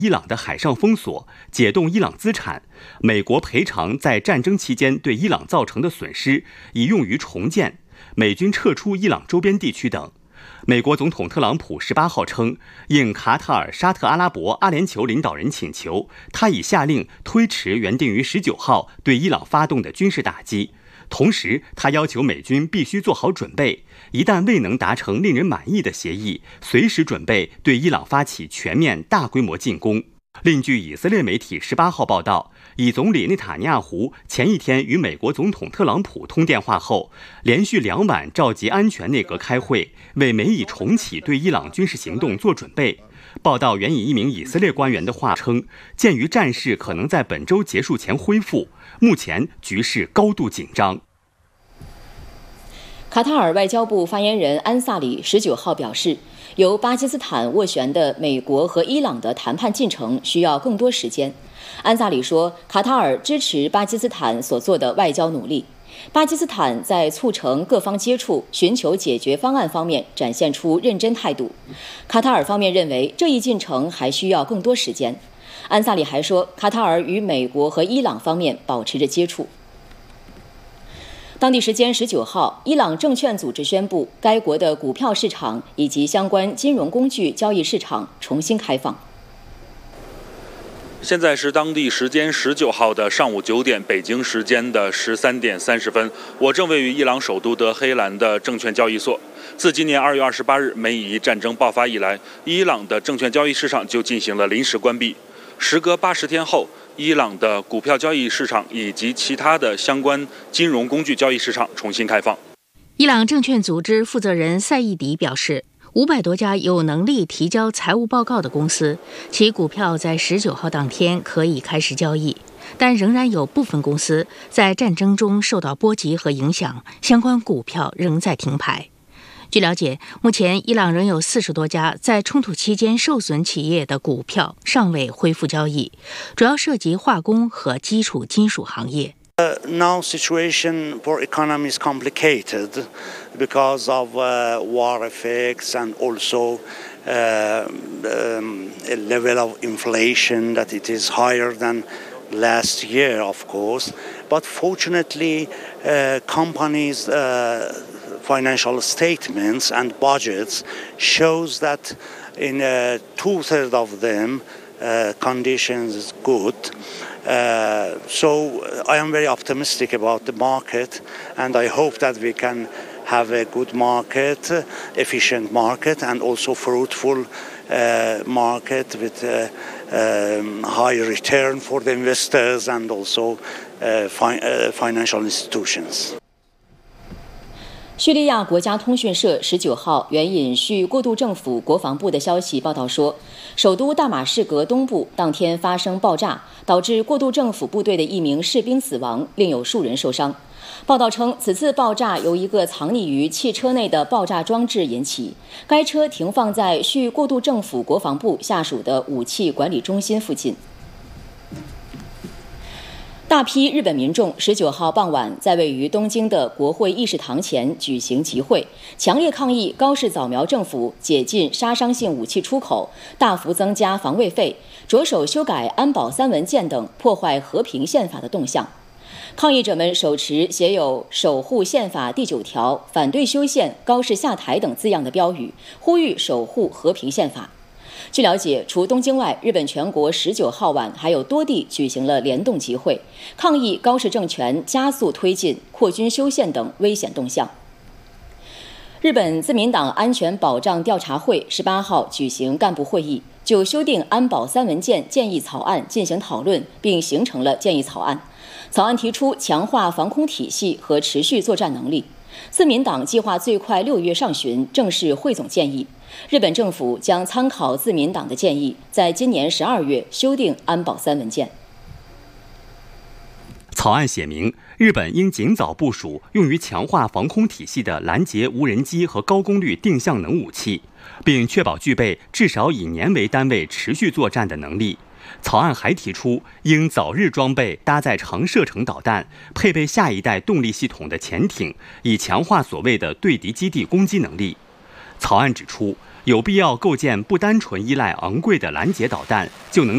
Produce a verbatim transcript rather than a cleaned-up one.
伊朗的海上封锁，解冻伊朗资产，美国赔偿在战争期间对伊朗造成的损失，以用于重建，美军撤出伊朗周边地区等。美国总统特朗普十八号称，应卡塔尔、沙特阿拉伯、阿联酋领导人请求，他已下令推迟原定于十九号对伊朗发动的军事打击。同时，他要求美军必须做好准备，一旦未能达成令人满意的协议，随时准备对伊朗发起全面大规模进攻。另据以色列媒体十八号报道，以总理内塔尼亚胡前一天与美国总统特朗普通电话后，连续两晚召集安全内阁开会，为美以重启对伊朗军事行动做准备。报道援引一名以色列官员的话称，鉴于战事可能在本周结束前恢复，目前局势高度紧张。 卡塔尔外交部发言人安萨里十九号表示，由巴基斯坦斡旋的美国和伊朗的谈判进程需要更多时间。安萨里说，卡塔尔支持巴基斯坦所做的外交努力，巴基斯坦在促成各方接触、寻求解决方案方面展现出认真态度。卡塔尔方面认为这一进程还需要更多时间。安萨里还说，卡塔尔与美国和伊朗方面保持着接触。当地时间十九号，伊朗证券组织宣布，该国的股票市场以及相关金融工具交易市场重新开放。 现在是当地时间十九号的上午九点，北京时间的十三点三十分。我正位于伊朗首都德黑兰的证券交易所。自今年二月二十八日美以战争爆发以来，伊朗的证券交易市场就进行了临时关闭。时隔八十天后，伊朗的股票交易市场以及其他的相关金融工具交易市场重新开放。 伊朗证券组织负责人赛义迪表示，五百多家有能力提交财务报告的公司，其股票在十九号当天可以开始交易，但仍然有部分公司在战争中受到波及和影响，相关股票仍在停牌。据了解，目前伊朗仍有四十多家在冲突期间受损企业的股票尚未恢复交易，主要涉及化工和基础金属行业。 Uh, now situation for economy is complicated because of uh, war effects and also uh, um, a level of inflation that it is higher than last year, of course. But fortunately, uh, companies' uh, financial statements and budgets shows that in uh, two-thirds of them, uh, conditions is good. Uh, so I am very optimistic about the market, and I hope that we can have a good market, uh, efficient market, and also fruitful uh, market with uh, um, high return for the investors and also uh, fi- uh, financial institutions. 叙利亚国家通讯社十九号援引叙过渡政府国防部的消息报道说，首都大马士革东部当天发生爆炸，导致过渡政府部队的一名士兵死亡，另有数人受伤。报道称，此次爆炸由一个藏匿于汽车内的爆炸装置引起，该车停放在叙过渡政府国防部下属的武器管理中心附近。大批日本民众十九号傍晚在位于东京的国会议事堂前举行集会，强烈抗议高市早苗政府解禁杀伤性武器出口、大幅增加防卫费、着手修改安保三文件等破坏和平宪法的动向。抗议者们手持写有"守护宪法第九条、反对修宪、高市下台"等字样的标语，呼吁守护和平宪法。据了解，除东京外，日本全国十九号晚还有多地举行了联动集会，抗议高市政权加速推进扩军修宪等危险动向。日本自民党安全保障调查会十八号举行干部会议，就修订安保三文件建议草案进行讨论，并形成了建议草案。草案提出强化防空体系和持续作战能力。自民党计划最快六月上旬正式汇总建议，日本政府将参考自民党的建议，在今年十二月修订安保三文件。 草案写明，日本应尽早部署用于强化防空体系的拦截无人机和高功率定向能武器，并确保具备至少以年为单位持续作战的能力。草案还提出，应早日装备搭载长射程导弹、配备下一代动力系统的潜艇，以强化所谓的对敌基地攻击能力。草案指出，有必要构建不单纯依赖昂贵的拦截导弹就能